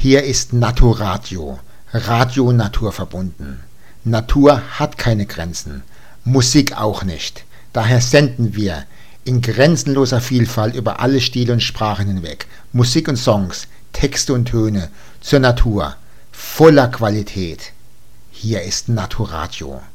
Hier ist Naturadio, Radio naturverbunden. Natur hat keine Grenzen, Musik auch nicht. Daher senden wir in grenzenloser Vielfalt über alle Stile und Sprachen hinweg Musik und Songs, Texte und Töne zur Natur, voller Qualität. Hier ist Naturadio.